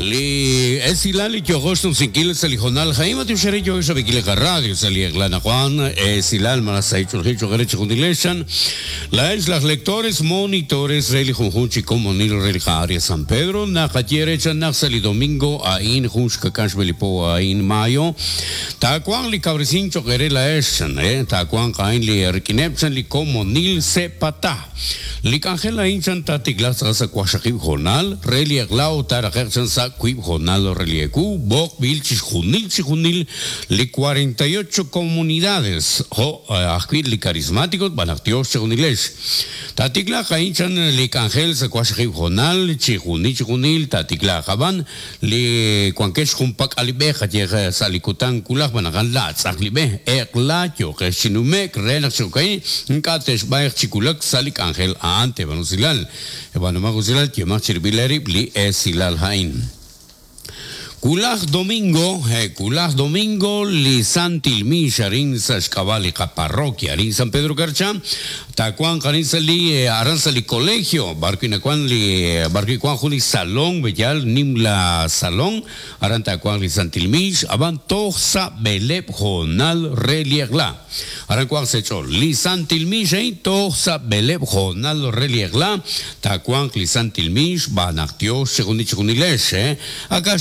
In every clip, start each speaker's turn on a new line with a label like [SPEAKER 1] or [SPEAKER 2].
[SPEAKER 1] li esilali kyogoshtum sinkil salijonal haima tiusheri yo esa bikile radio saliglana Juan esilal marasaichul hicho gereche jundileshan la es las lectores monitores reli junchi como nil religaria San Pedro na katiere na sali domingo a in junch kakash belipo a in mayo ta Juan li cabresincho gerela eshan ta Juan kain li erkinepsan li como nil sepata li cangela inchan tatiglas rasa kwashakib jornal reli aglao tarajersan sa quib jornal relieku bok vilchis junil li 48 comunidades ho akvil li carismáticos banactios seguniles tatigla inchan li cangel sa kwashakib jornal chijunil tatigla jaban li kwankesh humpak alibeja llega salikutan kulak banagan la tsaklibe ekla yo que sinumek relaxokai nkatesh baer chikulak salik angel ante banusilal ebanumaguzilal que más chirbileri li esilal hain Kulach domingo li santilmi sharin sashkabali parroquia rin San Pedro Carcham tacuan carinzali aranzali colegio barquinacuan juli salón bellal nimla salón aran tacuan li santilmish aban tosa belep jonal reliegla aran cuan secho li santilmish tosa belep jonal reliegla tacuan li santilmish banaktio segunilesh acá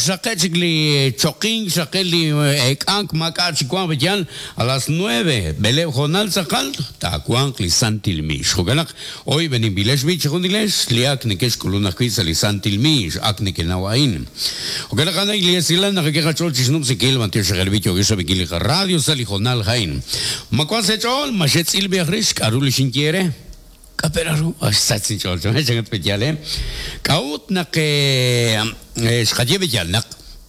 [SPEAKER 1] li choquín, li ekank makachi cuan bellal a las 9 belep jonal sakal tacuan li santilmish juganak hoy benim bilesh bich jundilesh liak nikesh kuluna kwisa li santilmish akne kenawain juganak ana iglesilan na kekha chol chisnum sikil mantio shagelbicho gesa bikil radio sali jonal hain makwan se chol mashetzil beagrish karul shinkiere kaperaru asatsin chol jangat pejale kaut na ke shkhaje bejal nak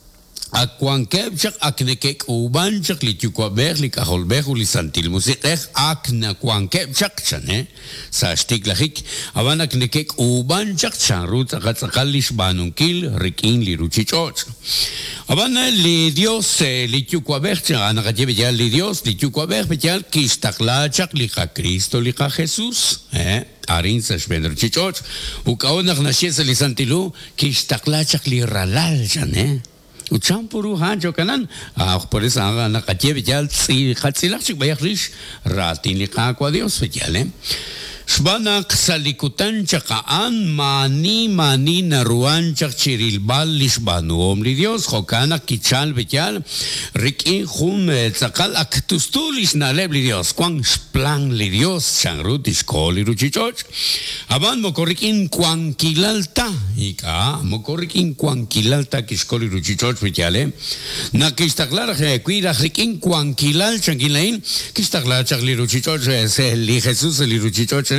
[SPEAKER 1] Akuan kebchak aknekek ubanchak li tukwaber li kaholber li santil musikek akna kuan kebchak chane sa stiklahik avan aknekek ubanchak chanrut akatsakalish banunkil rikin li ruchichot avan li Dios li tukwaber chana kajebe ya li Dios li tukwaber bechal kistaklachak li ka Cristo li ka Jesús arin sa shbender chichot ukaonak nashes li santilu kistaklachak li ralal chane Uchampuru hanjo kanan por eso na kachebe jal si khatsilach bayrish ratin li kwa Dios vejale Shbanak salikutan chakaan mani naruan chak chirilbal lishbanuom li Dios jokana kichal vejal rikin jun tsakal aktustulish naleb li Dios kwang splang li Dios changrut iskoli ruchichoch aban mokorikin kwang kilalta ika mokorikin kwang kilalta kiskoli ruchichoch vejale na kistaklar kuira rikin kwang kilal changilain kistaklar chakli ruchichoch se li Jesús li ruchichoch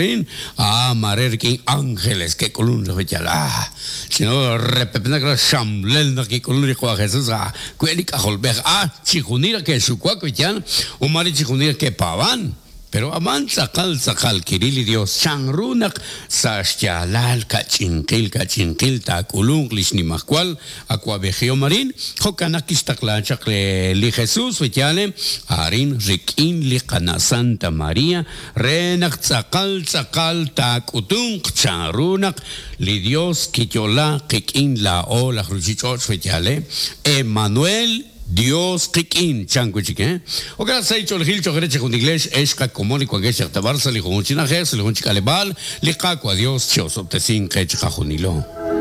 [SPEAKER 1] marer que ángeles que columna vejala si no repepena que shamblel na que columna con Jesús cuelica holber chijunira que su cuaco vejal o mari chijunira que pavan pero aman sakal kirili Dios changrunak sa shtialal kachinkil ta kulunglis ni makwal aqua vejeo marin hokanak istaklachak li Jesús vejale arin rikin li kana Santa María renak sakal ta kutung changrunak li Dios kityola kikin la ola ruchichot vejale Emmanuel Dios kikin changuchike o que se hizo el gil chogereche con inglés es que como ni cualquier cierta barza li junchina jes li junchika lebal li qaqua Dios chos obtesin que chajunilo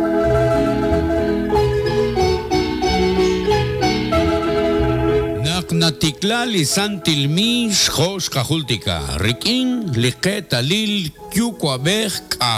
[SPEAKER 1] natikla li santilmish khosh kahultika rikin li qetalil kyukwa beh